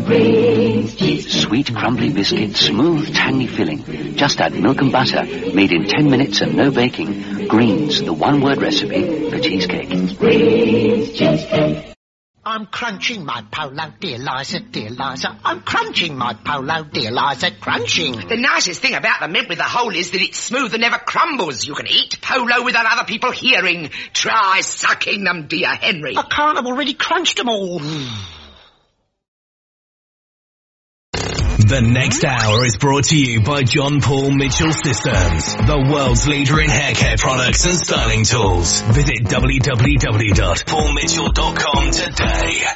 Greens cheese. Sweet, crumbly biscuit, smooth, tangy filling. Just add milk and butter, made in 10 minutes and no baking. Greens, the one-word recipe for cheesecake. Greens cheesecake. I'm crunching my polo, dear Liza, dear Liza. I'm crunching my polo, dear Liza, crunching. The nicest thing about the mint with the hole is that it's smooth and never crumbles. You can eat polo without other people hearing. Try sucking them, dear Henry. I can't, I've already crunched them all. The next hour is brought to you by John Paul Mitchell Systems, the world's leader in hair care products and styling tools. Visit www.paulmitchell.com today.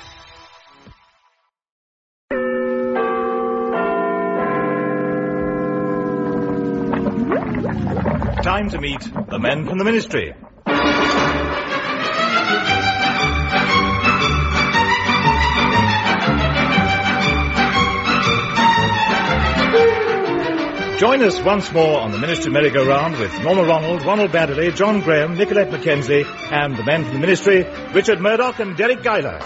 Time to meet the men from the ministry. Join us once more on the Ministry Merry-Go-Round with Norma Ronald, Ronald Baddeley, John Graham, Nicolette Mackenzie, and the men from the Ministry, Richard Murdoch and Derek Guyler.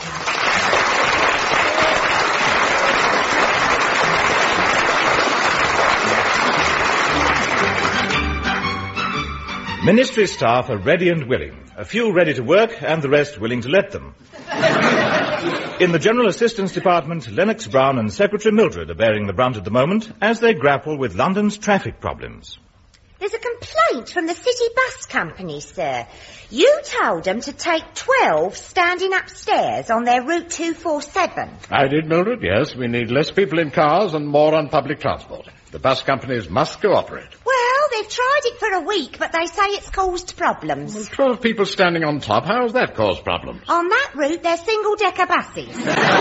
Ministry staff are ready and willing. A few ready to work and the rest willing to let them. In the General Assistance Department, Lennox Brown and Secretary Mildred are bearing the brunt at the moment as they grapple with London's traffic problems. There's a complaint from the City Bus Company, sir. You told them to take 12 standing upstairs on their Route 247. I did, Mildred, yes. We need less people in cars and more on public transport. The bus companies must cooperate. Well, they've tried it for a week, but they say it's caused problems. Well, 12 people standing on top, how has that caused problems? On that route, they're single-decker buses.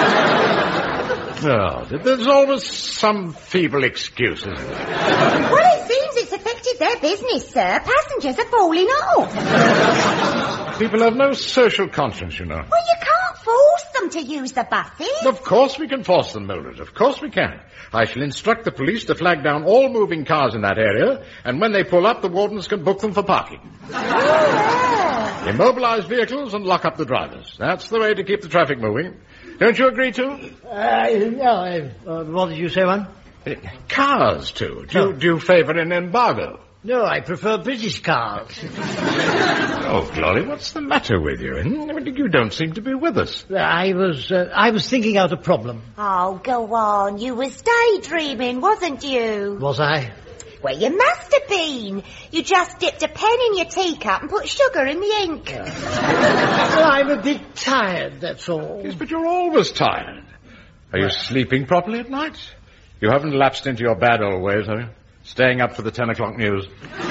Oh, there's always some feeble excuse, isn't there? Well, it seems it's affected their business, sir. Passengers are falling off. People have no social conscience, you know. Well, you can't force them to use the buses. Of course we can force them, Mildred. Of course we can. I shall instruct the police to flag down all moving cars in that area, and when they pull up, the wardens can book them for parking. Oh. Immobilize vehicles and lock up the drivers. That's the way to keep the traffic moving. Don't you agree, too? No. What did you say, one? Cars, too. Do you favour an embargo? No, I prefer British cars. Oh, Glory, what's the matter with you? You don't seem to be with us. I was thinking out a problem. Oh, go on. You was daydreaming, wasn't you? Was I? Well, you must have been. You just dipped a pen in your teacup and put sugar in the ink. Well, I'm a bit tired, that's all. Yes, but you're always tired. Are you sleeping properly at night? You haven't lapsed into your bad old ways, have you? Staying up for the 10 o'clock news.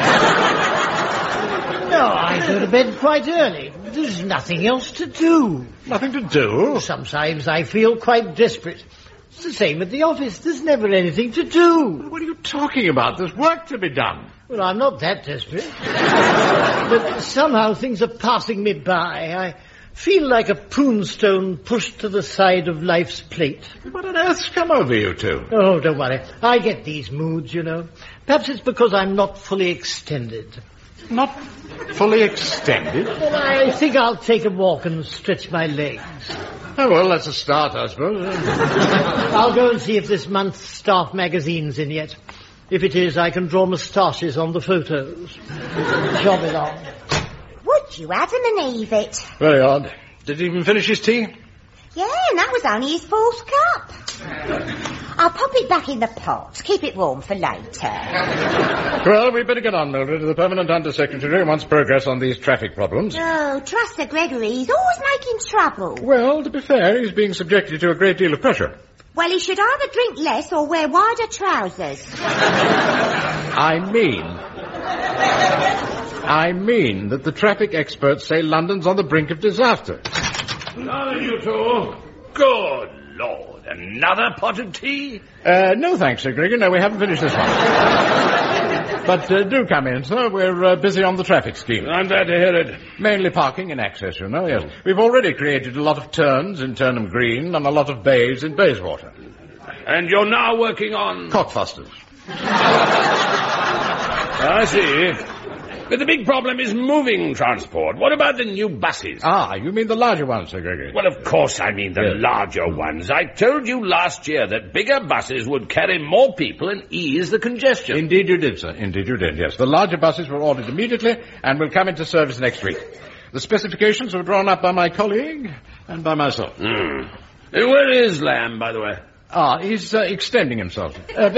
No, I go to bed quite early. There's nothing else to do. Nothing to do? Sometimes I feel quite desperate. It's the same at the office. There's never anything to do. What are you talking about? There's work to be done. Well, I'm not that desperate. But somehow things are passing me by. I feel like a prunestone pushed to the side of life's plate. What on earth's come over you two? Oh, don't worry. I get these moods, you know. Perhaps it's because I'm not fully extended. Not fully extended? Well, I think I'll take a walk and stretch my legs. Oh, well, that's a start, I suppose. I'll go and see if this month's staff magazine's in yet. If it is, I can draw moustaches on the photos. Job it on. Would you, Adam, and Eve it? Very odd. Did he even finish his tea? Yeah, and that was only his 4th cup. I'll pop it back in the pot. Keep it warm for later. Well, we'd better get on, Mildred. The Permanent Under-Secretary wants progress on these traffic problems. Oh, trust Sir Gregory. He's always making trouble. Well, to be fair, he's being subjected to a great deal of pressure. Well, he should either drink less or wear wider trousers. I mean that the traffic experts say London's on the brink of disaster. Now you two. Good Lord, another pot of tea? No thanks, Sir Gregory. No, we haven't finished this one. But do come in, sir. We're busy on the traffic scheme. I'm glad to hear it. Mainly parking and access, you know, yes. We've already created a lot of turns in Turnham Green and a lot of bays in Bayswater. And you're now working on... Cockfosters. I see. But the big problem is moving transport. What about the new buses? Ah, you mean the larger ones, Sir Gregory? Well, of course I mean the larger ones. I told you last year that bigger buses would carry more people and ease the congestion. Indeed you did, sir. Indeed you did, yes. The larger buses were ordered immediately and will come into service next week. The specifications were drawn up by my colleague and by myself. Where is Lamb, by the way? Ah, he's extending himself.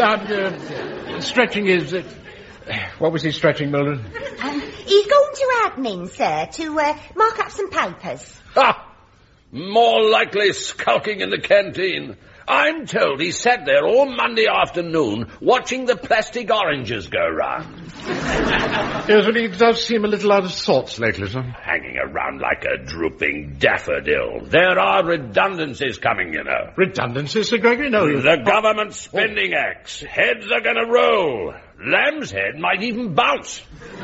Stretching his... what was he stretching, Mildred? He's going to admin, sir, to mark up some papers. Ha! More likely skulking in the canteen. I'm told he sat there all Monday afternoon watching the plastic oranges go round. Yes, but he does seem a little out of sorts lately, sir. Hanging around like a drooping daffodil. There are redundancies coming, you know. Redundancies, Sir Gregory? No, The government spending acts. Heads are going to roll. Lamb's head might even bounce.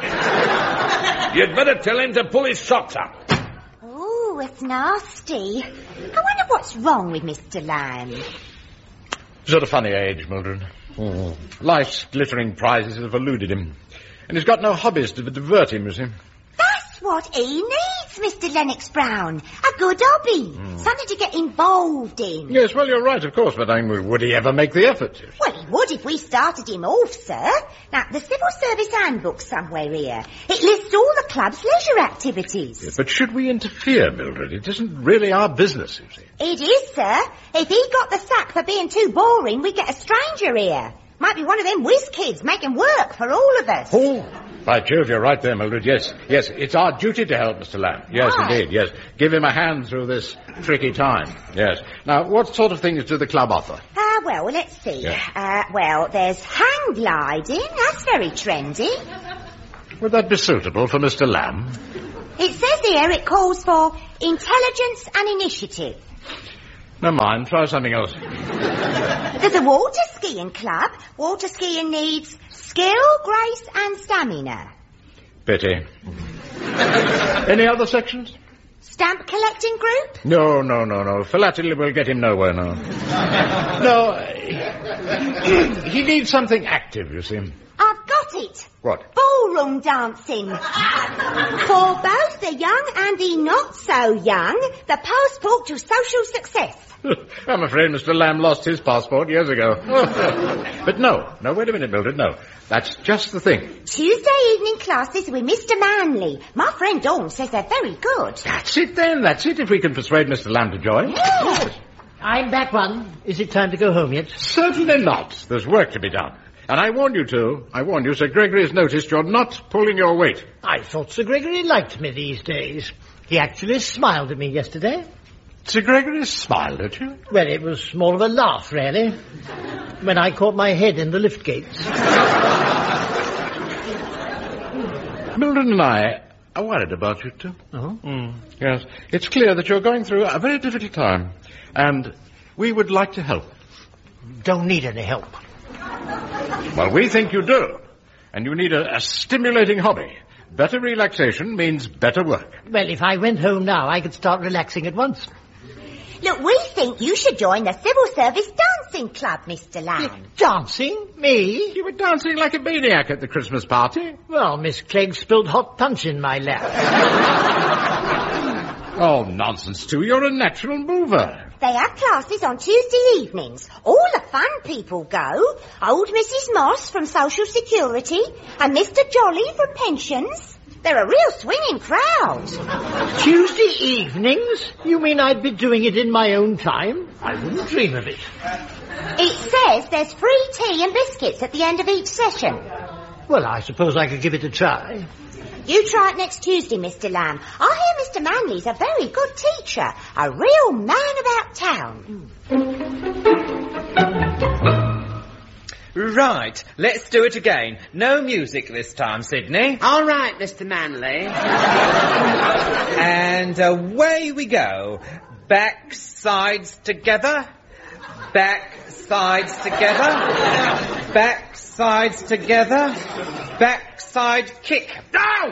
You'd better tell him to pull his socks up. Oh, it's nasty. I wonder what's wrong with Mr. Lamb. He's at a funny age, Mildred. Life's glittering prizes have eluded him. And he's got no hobbies to divert him, you see. That's what he needs, Mr. Lennox Brown. A good hobby. Something to get involved in. Yes, well, you're right, of course, but would he ever make the effort? Well, he would if we started him off, sir. Now, the Civil Service Handbook's somewhere here. It lists all the club's leisure activities. Yes, but should we interfere, Mildred? It isn't really our business, you see. It is, sir. If he got the sack for being too boring, we'd get a stranger here. Might be one of them whiz kids making work for all of us. Oh, by Jove, you're right there, Mildred. Yes, it's our duty to help Mr. Lamb. Yes, Right. indeed, yes. Give him a hand through this tricky time. Yes. Now, what sort of things do the club offer? Well, let's see. Yeah. Well, there's hang gliding. That's very trendy. Would that be suitable for Mr. Lamb? It says here it calls for intelligence and initiative. Never mind, try something else. There's a water skiing club. Water skiing needs skill, grace and stamina. Pity. Any other sections? Stamp collecting group? No. Philately will get him nowhere now. No, he needs something active, you see. I've got it. What? Ballroom dancing. For both the young and the not so young, the passport to social success. I'm afraid Mr. Lamb lost his passport years ago. But no, wait a minute, Mildred, no. That's just the thing. Tuesday evening classes with Mr. Manley. My friend Dawn says they're very good. That's it then, that's it, if we can persuade Mr. Lamb to join. Yes. I'm back one. Is it time to go home yet? Certainly not. There's work to be done. And I warn you, Sir Gregory has noticed you're not pulling your weight. I thought Sir Gregory liked me these days. He actually smiled at me yesterday. Sir Gregory smiled at you? Well, it was more of a laugh, really, when I caught my head in the lift gates. Mildred and I are worried about you, too. Oh? Yes. It's clear that you're going through a very difficult time, and we would like to help. Don't need any help. Well, we think you do, and you need a stimulating hobby. Better relaxation means better work. Well, if I went home now, I could start relaxing at once. Look, we think you should join the Civil Service Dancing Club, Mr. Lamb. Dancing? Me? You were dancing like a maniac at the Christmas party. Well, Miss Clegg spilled hot punch in my lap. Oh, nonsense, too. You're a natural mover. They have classes on Tuesday evenings. All the fun people go. Old Mrs. Moss from Social Security and Mr. Jolly from Pensions. They're a real swinging crowd. Tuesday evenings? You mean I'd be doing it in my own time? I wouldn't dream of it. It says there's free tea and biscuits at the end of each session. Well, I suppose I could give it a try. You try it next Tuesday, Mr. Lamb. I hear Mr. Manley's a very good teacher. A real man about town. Right, let's do it again. No music this time, Sydney. All right, Mr. Manley. And away we go. Back, sides together. Back, sides together. Back, sides together. Back, side kick. No!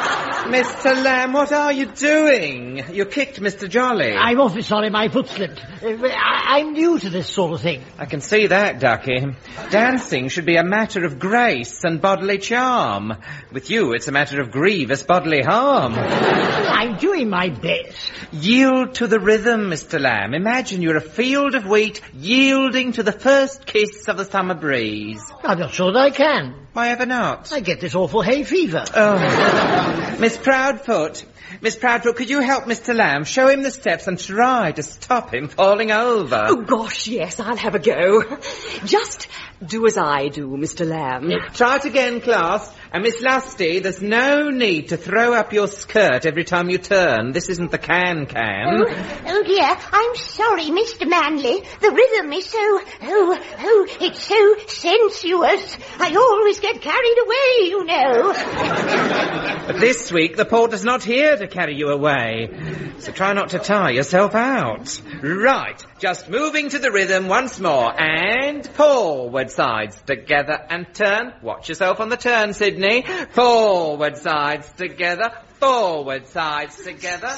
Mr. Lamb, what are you doing? You kicked Mr. Jolly. I'm awfully sorry, my foot slipped. I'm new to this sort of thing. I can see that, Ducky. Dancing should be a matter of grace and bodily charm. With you, it's a matter of grievous bodily harm. I'm doing my best. Yield to the rhythm, Mr. Lamb. Imagine you're a field of wheat yielding to the first kiss of the summer breeze. I'm not sure that I can. Why ever not? I get this awful hay fever. Oh. Miss Proudfoot, could you help Mr. Lamb? Show him the steps and try to stop him falling over. Oh, gosh, yes, I'll have a go. Just do as I do, Mr. Lamb. Try it again, class. And Miss Lusty, there's no need to throw up your skirt every time you turn. This isn't the can-can. Oh, dear, I'm sorry, Mr. Manley. The rhythm is so, it's so sensuous. I always get carried away, you know. But this week, the porter's not here to carry you away. So try not to tire yourself out. Right, just moving to the rhythm once more. And forward sides together and turn. Watch yourself on the turn, Sydney. Forward sides together. Forward sides together.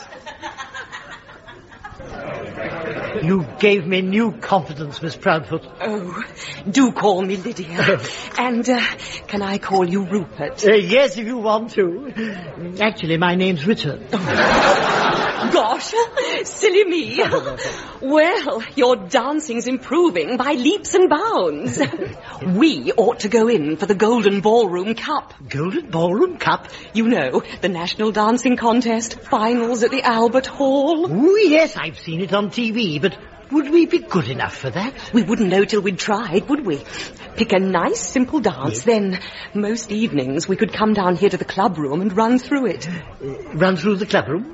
You gave me new confidence, Miss Proudfoot. Oh, do call me Lydia. And can I call you Rupert? Yes, if you want to. Actually, my name's Richard. Gosh, silly me. Well, your dancing's improving by leaps and bounds. We ought to go in for the Golden Ballroom Cup. Golden Ballroom Cup? You know, the National Dancing Contest, finals at the Albert Hall. Oh, yes, I've seen it on TV, but would we be good enough for that? We wouldn't know till we'd tried, would we? Pick a nice, simple dance, yes. Then most evenings we could come down here to the club room and run through it. Run through the club room?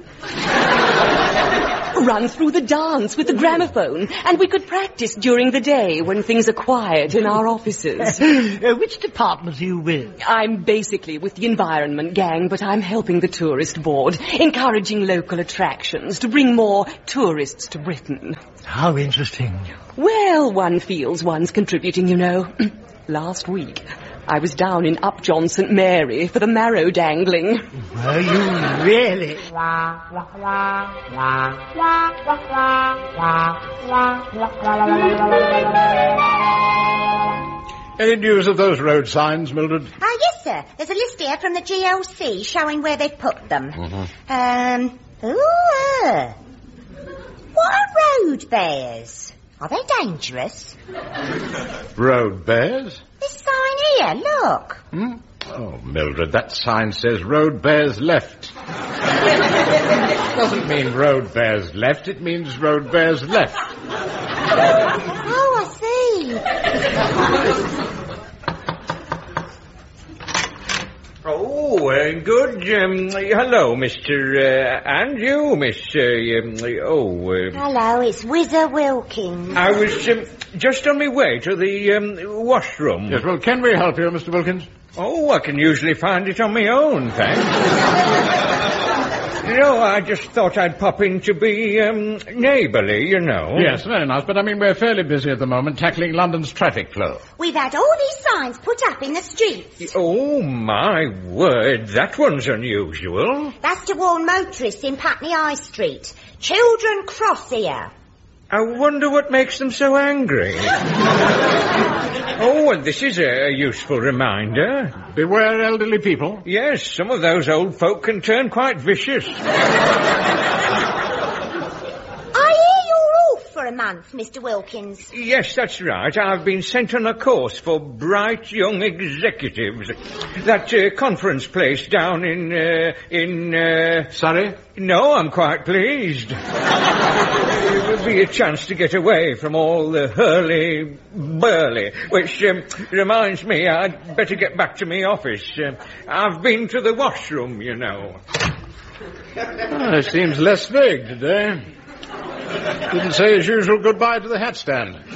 Run through the dance with the gramophone, and we could practice during the day when things are quiet in our offices. Which department are you with? I'm basically with the environment gang, but I'm helping the tourist board, encouraging local attractions to bring more tourists to Britain. How interesting. Well, one feels one's contributing, you know. Last week, I was down in Upjohn St. Mary for the marrow dangling. Were you really? Any news of those road signs, Mildred? Yes, sir. There's a list here from the GLC showing where they've put them. What are road bears? Are they dangerous? Road bears? This sign here, look. Oh, Mildred, that sign says road bears left. Doesn't mean road bears left, it means road bears left. Oh, I see. Oh, good, hello, Mr. and you, Miss, Hello, it's Whizzer Wilkins. I was, just on my way to the, washroom. Yes, well, can we help you, Mr. Wilkins? Oh, I can usually find it on my own, thanks. No, I just thought I'd pop in to be, neighbourly, you know. Yes, very nice, but I mean, we're fairly busy at the moment tackling London's traffic flow. We've had all these signs put up in the streets. Oh, my word, that one's unusual. That's to warn motorists in Putney High Street. Children cross here. I wonder what makes them so angry. Oh, and this is a useful reminder. Beware elderly people. Yes, some of those old folk can turn quite vicious. I hear you're off for a month, Mr. Wilkins. Yes, that's right. I've been sent on a course for bright young executives. That conference place down in Surrey? No, I'm quite pleased. It will be a chance to get away from all the hurly-burly, which reminds me I'd better get back to my office. I've been to the washroom, you know. It seems less vague today. Didn't say his usual goodbye to the hat stand. I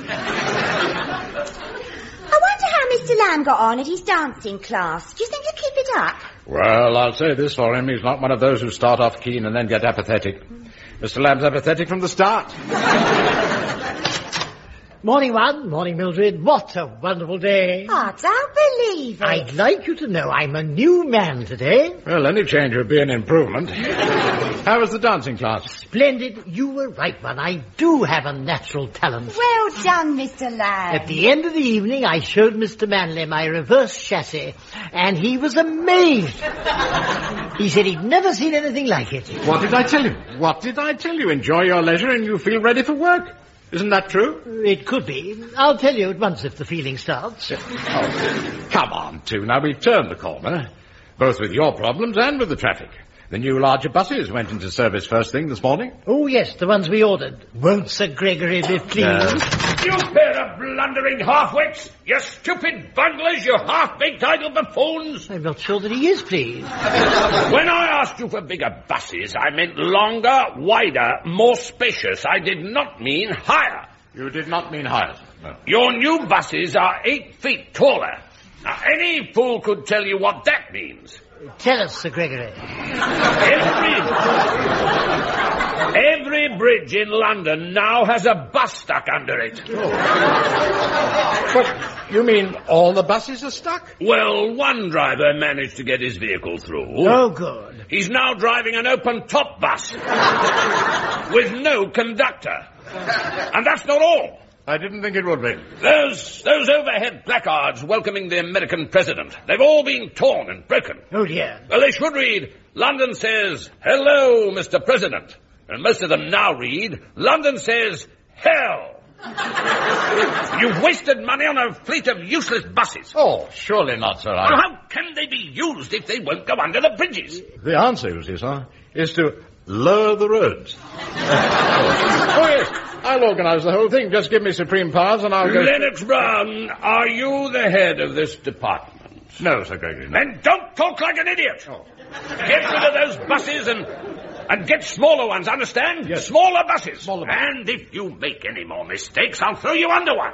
wonder how Mr. Lamb got on at his dancing class. Do you think he'll keep it up? Well, I'll say this for him. He's not one of those who start off keen and then get apathetic. Mr. Lamb's apathetic from the start. Morning, One. Morning, Mildred. What a wonderful day. I don't believe it. I'd like you to know I'm a new man today. Well, any change would be an improvement. How was the dancing class? Splendid. You were right, One. I do have a natural talent. Well done, Mr. Lamb. At the end of the evening, I showed Mr. Manley my reverse chassis, and he was amazed. He said he'd never seen anything like it. What did I tell you? What did I tell you? Enjoy your leisure and you feel ready for work. Isn't that true? It could be. I'll tell you at once if the feeling starts. Oh, come on, Two. Now we've turned the corner, both with your problems and with the traffic. The new larger buses went into service first thing this morning. Oh, yes, the ones we ordered. Won't Sir Gregory be pleased? You pair of blundering half-wits! You stupid bunglers! You half-baked idle buffoons! I'm not sure that he is pleased. When I asked you for bigger buses, I meant longer, wider, more spacious. I did not mean higher. You did not mean higher? No. Your new buses are 8 feet taller. Now, any fool could tell you what that means. Tell us, Sir Gregory. Every bridge in London now has a bus stuck under it. Oh. But you mean all the buses are stuck? Well, one driver managed to get his vehicle through. Oh, good. He's now driving an open-top bus with no conductor. And that's not all. I didn't think it would be. Those overhead placards welcoming the American president, they've all been torn and broken. Oh, dear. Well, they should read, London says, hello, Mr. President. And most of them now read, London says, hell. You've wasted money on a fleet of useless buses. Oh, surely not, sir. Well, how can they be used if they won't go under the bridges? The answer, you see, sir, is to lower the roads. Oh, yes. I'll organise the whole thing. Just give me supreme powers and I'll go... Lennox Brown, are you the head of this department? No, Sir Gregory. No. Then don't talk like an idiot. Oh. Get rid of those buses and get smaller ones, understand? Yes. Smaller buses. Smaller buses. And if you make any more mistakes, I'll throw you under one.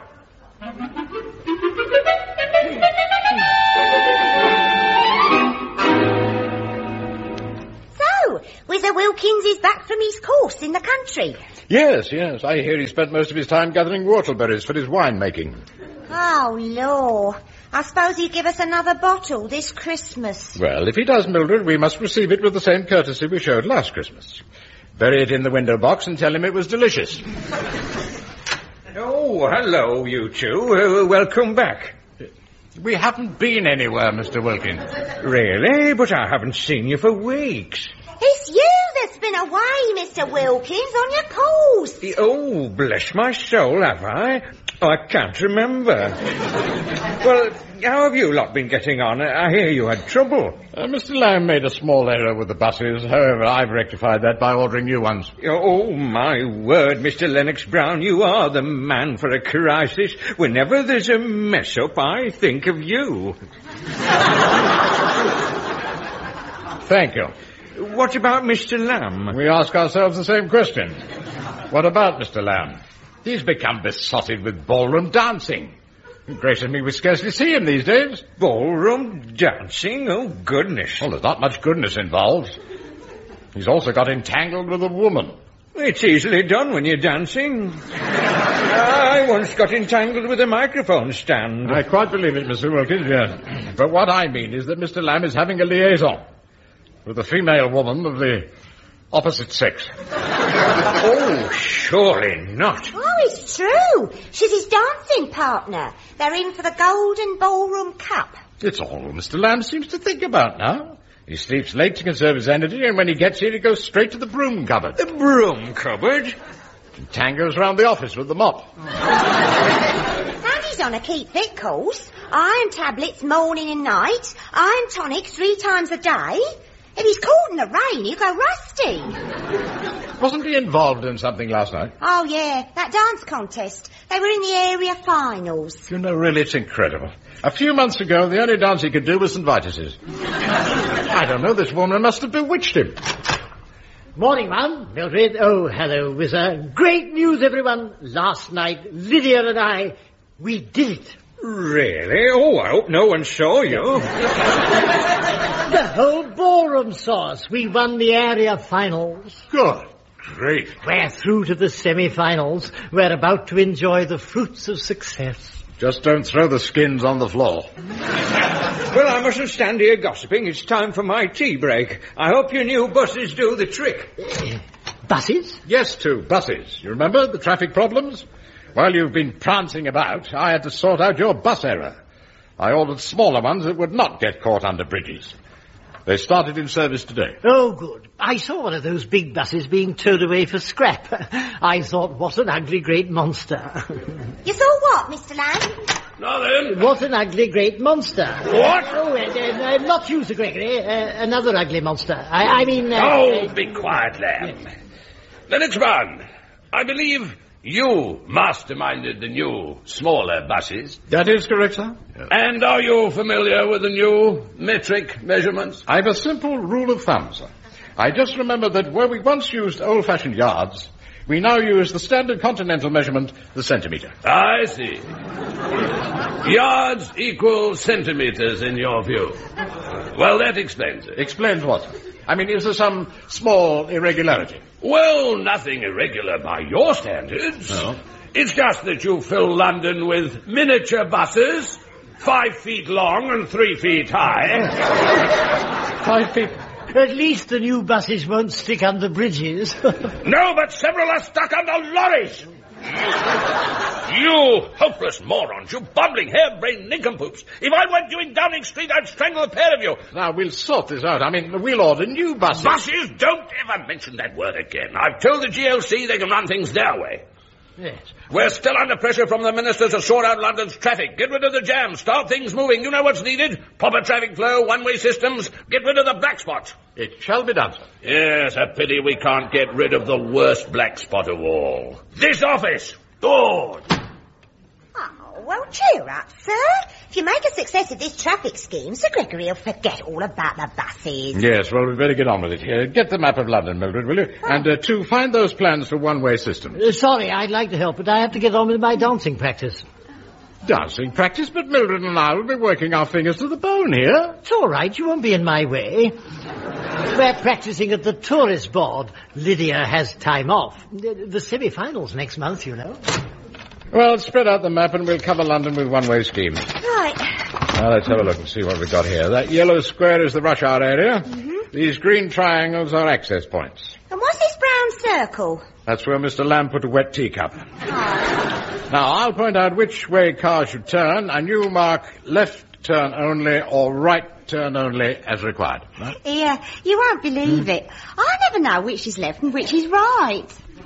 So, Whizzer Wilkins is back from his course in the country. Yes. I hear he spent most of his time gathering whortleberries for his winemaking. Oh, law. I suppose he'd give us another bottle this Christmas. Well, if he does, Mildred, we must receive it with the same courtesy we showed last Christmas. Bury it in the window box and tell him it was delicious. Oh, hello, you two. Welcome back. We haven't been anywhere, Mr. Wilkins. Really? But I haven't seen you for weeks. It's you that's been away, Mr. Wilkins, on your course. Oh, bless my soul, have I? Oh, I can't remember. Well, how have you lot been getting on? I hear you had trouble. Mr. Lamb made a small error with the buses. However, I've rectified that by ordering new ones. Oh, my word, Mr. Lennox Brown, you are the man for a crisis. Whenever there's a mess-up, I think of you. Thank you. What about Mr. Lamb? We ask ourselves the same question. What about Mr. Lamb? He's become besotted with ballroom dancing. Gracious me, we scarcely see him these days. Ballroom dancing? Oh, goodness. Well, there's not much goodness involved. He's also got entangled with a woman. It's easily done when you're dancing. I once got entangled with a microphone stand. I quite believe it, Mr. Wilkins, yes. But what I mean is that Mr. Lamb is having a liaison with a female woman of the opposite sex. Oh, surely not. Oh, it's true. She's his dancing partner. They're in for the Golden Ballroom Cup. It's all Mr. Lamb seems to think about now. He sleeps late to conserve his energy, and when he gets here, he goes straight to the broom cupboard. The broom cupboard? And tangos round the office with the mop. And he's on a keep fit course. Iron tablets morning and night. Iron tonics 3 times a day. If he's caught in the rain, he'll go rusty. Wasn't he involved in something last night? Oh, yeah, that dance contest. They were in the area finals. You know, really, it's incredible. A few months ago, the only dance he could do was St. Vitus's. I don't know, this woman must have bewitched him. Morning, Mum. Mildred. Oh, hello, Whizzer. Great news, everyone. Last night, Lydia and I, we did it. Really? Oh, I hope no one saw you. The whole ballroom saw us. We won the area finals. Good Great. We're through to the semi-finals. We're about to enjoy the fruits of success. Just don't throw the skins on the floor. Well, I mustn't stand here gossiping. It's time for my tea break. I hope your new buses do the trick. Buses? Yes, 2 buses. You remember the traffic problems? While you've been prancing about, I had to sort out your bus error. I ordered smaller ones that would not get caught under bridges. They started in service today. Oh, good. I saw one of those big buses being towed away for scrap. I thought, what an ugly great monster. You saw what, Mr. Lamb? Now then. What an ugly great monster. What? Oh, not you, Sir Gregory. Another ugly monster. I mean... be quiet, Lamb. Lennox Brown, I believe you masterminded the new, smaller buses. That is correct, sir. Yes. And are you familiar with the new metric measurements? I've a simple rule of thumb, sir. I just remember that where we once used old-fashioned yards, we now use the standard continental measurement, the centimetre. I see. Yards equal centimetres in your view. Well, that explains it. Explains what, sir? I mean, is there some small irregularity? Well, nothing irregular by your standards. No. It's just that you fill London with miniature buses, 5 feet long and 3 feet high. 5 feet. At least the new buses won't stick under bridges. No, but several are stuck under lorries. You hopeless morons, you bumbling, harebrained nincompoops. If I went you in Downing Street, I'd strangle a pair of you. Now, we'll sort this out. I mean, we'll order new buses. Buses? Don't ever mention that word again. I've told the GLC they can run things their way. Yes. We're still under pressure from the minister to sort out London's traffic. Get rid of the jam. Start things moving. You know what's needed? Proper traffic flow, one-way systems. Get rid of the black spots. It shall be done, sir. Yes, a pity we can't get rid of the worst black spot of all. This office. Good. Oh, well, cheer up, sir. If you make a success of this traffic scheme, Sir Gregory will forget all about the buses. Yes, well, we'd better get on with it. Get the map of London, Mildred, will you? Oh. And, 2, find those plans for one-way systems. Sorry, I'd like to help, but I have to get on with my dancing practice. Dancing practice? But Mildred and I will be working our fingers to the bone here. It's all right, you won't be in my way. We're practicing at the tourist board. Lydia has time off. The semi-finals next month, you know. Well, spread out the map and we'll cover London with one-way schemes. Right. Now, let's have a look and see what we've got here. That yellow square is the rush-hour area. Mm-hmm. These green triangles are access points. And what's this brown circle? That's where Mr. Lamb put a wet teacup. Oh. Now, I'll point out which way cars should turn, and you mark left turn only or right turn only as required. Right? Yeah, you won't believe it. I never know which is left and which is right.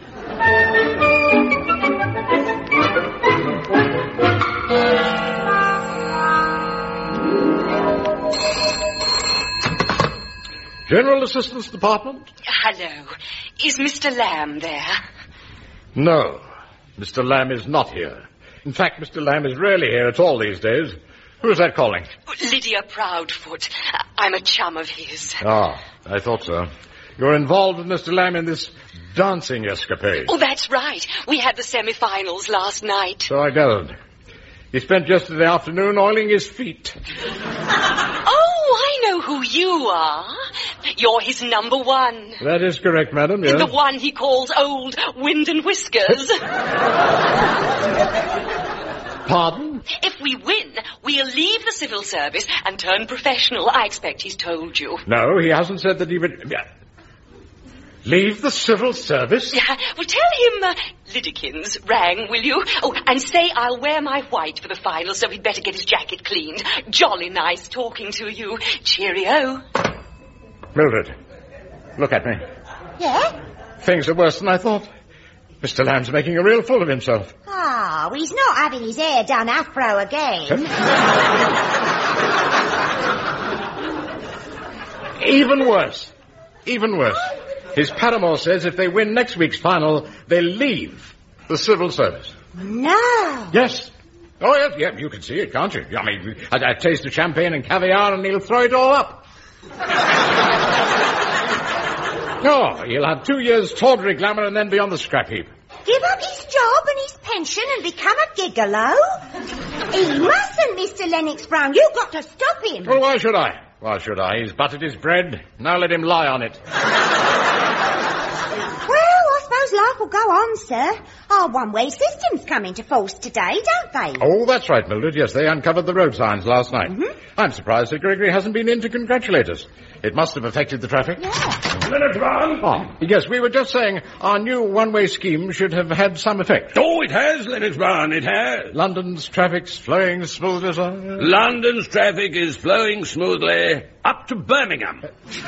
General Assistance Department? Hello. Is Mr. Lamb there? No. Mr. Lamb is not here. In fact, Mr. Lamb is rarely here at all these days. Who's that calling? Lydia Proudfoot. I'm a chum of his. Ah, I thought so. You're involved with Mr. Lamb in this dancing escapade. Oh, that's right. We had the semi-finals last night. So I gathered. He spent yesterday afternoon oiling his feet. Oh, I know who you are. You're his number one. That is correct, madam, yes. The one he calls Old Wind and Whiskers. Pardon? If we win, we'll leave the civil service and turn professional. I expect he's told you. No, he hasn't said that he would... Leave the civil service? Yeah, well, tell him Lidikins rang, will you? Oh, and say I'll wear my white for the final, so he'd better get his jacket cleaned. Jolly nice talking to you. Cheerio. Mildred, look at me. Yeah? Things are worse than I thought. Mr. Lamb's making a real fool of himself. Oh, he's not having his hair done afro again. Even worse. Even worse. His paramour says if they win next week's final, they'll leave the civil service. No. Yes. Oh, yes, yeah, you can see it, can't you? I mean, a taste of champagne and caviar and he'll throw it all up. No, he'll have 2 years tawdry glamour and then be on the scrap heap. Give up his job and his pension and become a gigolo? He mustn't, Mr. Lennox Brown. You've got to stop him. Well, why should I? Why should I? He's buttered his bread. Now let him lie on it. Well, I Looks like we'll go on, sir. Our one-way system's come into force today, don't they? Oh, that's right, Mildred. Yes, they uncovered the road signs last night. Mm-hmm. I'm surprised Sir Gregory hasn't been in to congratulate us. It must have affected the traffic. Yeah. Lennox Brown? Oh, yes, we were just saying our new one-way scheme should have had some effect. Oh, it has, Lennox Brown, it has. London's traffic's flowing smoothly, sir. London's traffic is flowing smoothly up to Birmingham.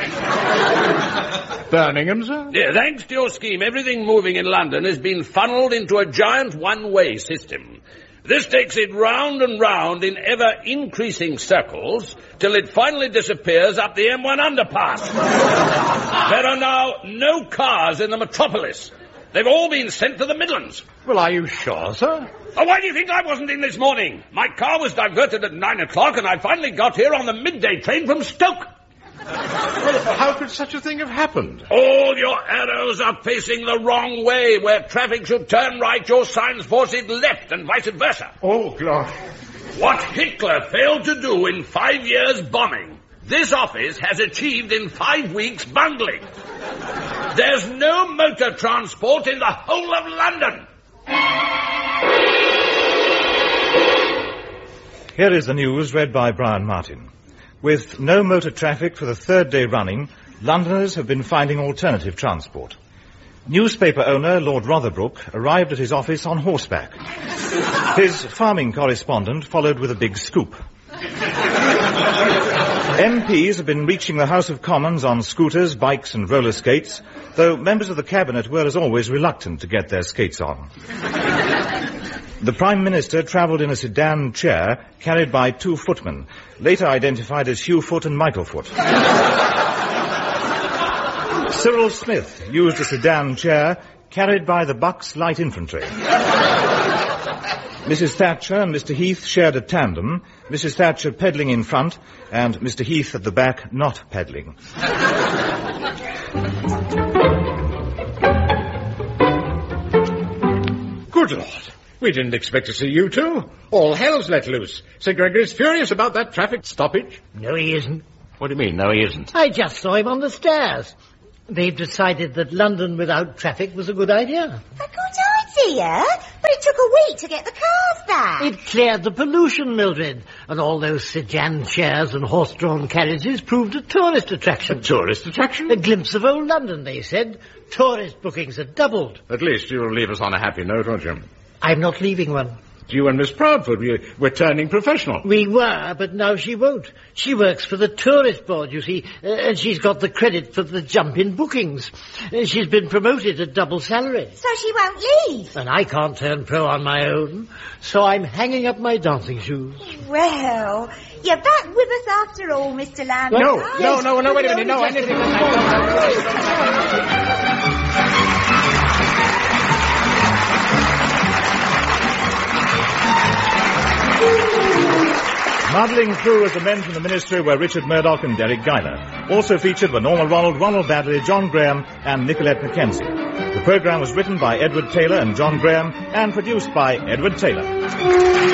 Birmingham, sir? Yeah, thanks to your scheme, everything moving in London has been funneled into a giant one-way system. This takes it round and round in ever-increasing circles till it finally disappears up the M1 underpass. There are now no cars in the metropolis. They've all been sent to the Midlands. Well, are you sure, sir? Oh, why do you think I wasn't in this morning? My car was diverted at 9 o'clock and I finally got here on the midday train from Stoke. Well, how could such a thing have happened? All your arrows are facing the wrong way. Where traffic should turn right, your signs force it left and vice versa. Oh, gosh. What Hitler failed to do in 5 years bombing, this office has achieved in 5 weeks bungling. There's no motor transport in the whole of London. Here is the news read by Brian Martin. With no motor traffic for the third day running, Londoners have been finding alternative transport. Newspaper owner Lord Rotherbrooke arrived at his office on horseback. His farming correspondent followed with a big scoop. MPs have been reaching the House of Commons on scooters, bikes and roller skates, though members of the Cabinet were, as always, reluctant to get their skates on. The Prime Minister travelled in a sedan chair carried by 2 footmen, later identified as Hugh Foot and Michael Foot. Cyril Smith used a sedan chair carried by the Bucks Light Infantry. Mrs. Thatcher and Mr. Heath shared a tandem, Mrs. Thatcher pedalling in front and Mr. Heath at the back not pedalling. Good Lord. We didn't expect to see you two. All hell's let loose. Sir Gregory's furious about that traffic stoppage. No, he isn't. What do you mean, no, he isn't? I just saw him on the stairs. They've decided that London without traffic was a good idea. A good idea? But it took a week to get the cars back. It cleared the pollution, Mildred. And all those sedan chairs and horse-drawn carriages proved a tourist attraction. A tourist attraction? A glimpse of old London, they said. Tourist bookings had doubled. At least you'll leave us on a happy note, won't you? I'm not leaving one. You and Miss Proudfoot, we're turning professional. We were, but now she won't. She works for the tourist board, you see, and she's got the credit for the jump in bookings. She's been promoted at double salary. So she won't leave? And I can't turn pro on my own, so I'm hanging up my dancing shoes. Well, you're back with us after all, Mr. Lambert. No, wait a minute, no, anything. Muddling through as the men from the Ministry were Richard Murdoch and Derek Guyler. Also featured were Norma Ronald, Ronald Badley, John Graham and Nicolette Mackenzie. The programme was written by Edward Taylor and John Graham and produced by Edward Taylor.